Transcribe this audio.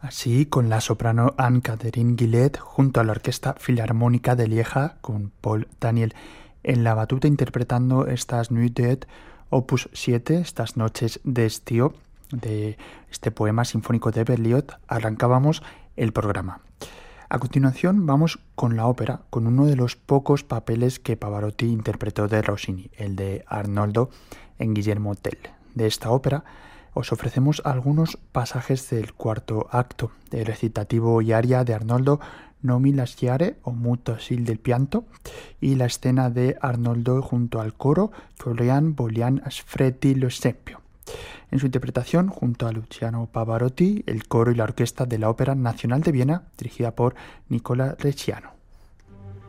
Así, con la soprano Anne-Catherine Gillet junto a la Orquesta Filarmónica de Lieja, con Paul Daniel en la batuta interpretando estas Nuits d'Eté, opus 7, estas noches de estío, de este poema sinfónico de Berlioz, arrancábamos el programa. A continuación vamos con la ópera, con uno de los pocos papeles que Pavarotti interpretó de Rossini, el de Arnoldo en Guillermo Tell. De esta ópera os ofrecemos algunos pasajes del cuarto acto, del recitativo y aria de Arnoldo Non mi lasciare o Muto sil del pianto, y la escena de Arnoldo junto al coro Corian Bolian Asfretti lo Scempio. En su interpretación, junto a Luciano Pavarotti, el coro y la orquesta de la Ópera Nacional de Viena, dirigida por Nicola Resciano.